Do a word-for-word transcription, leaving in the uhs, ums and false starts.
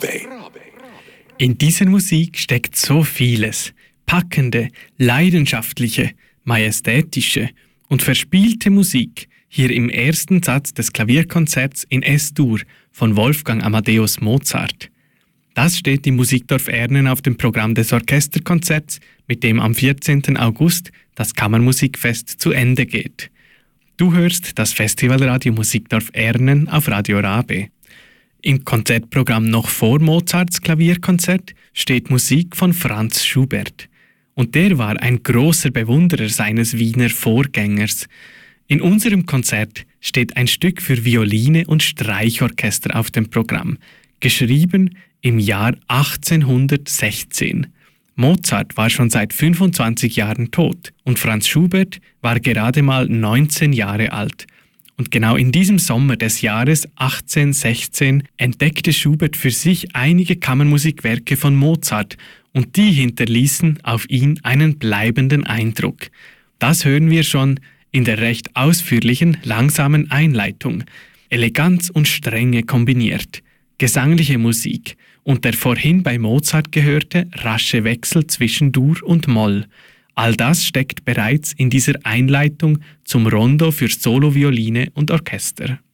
Rabe. In dieser Musik steckt so vieles. Packende, leidenschaftliche, majestätische und verspielte Musik hier im ersten Satz des Klavierkonzerts in Es-Dur von Wolfgang Amadeus Mozart. Das steht im Musikdorf Ernen auf dem Programm des Orchesterkonzerts, mit dem am vierzehnten August das Kammermusikfest zu Ende geht. Du hörst das Festivalradio Musikdorf Ernen auf Radio Rabe. Im Konzertprogramm noch vor Mozarts Klavierkonzert steht Musik von Franz Schubert. Und der war ein großer Bewunderer seines Wiener Vorgängers. In unserem Konzert steht ein Stück für Violine und Streichorchester auf dem Programm, geschrieben im Jahr achtzehnhundertsechzehn. Mozart war schon seit fünfundzwanzig Jahren tot und Franz Schubert war gerade mal neunzehn Jahre alt. Und genau in diesem Sommer des Jahres achtzehnhundertsechzehn entdeckte Schubert für sich einige Kammermusikwerke von Mozart und die hinterließen auf ihn einen bleibenden Eindruck. Das hören wir schon in der recht ausführlichen, langsamen Einleitung. Eleganz und Strenge kombiniert, gesangliche Musik und der vorhin bei Mozart gehörte rasche Wechsel zwischen Dur und Moll. All das steckt bereits in dieser Einleitung zum Rondo für Solovioline und Orchester.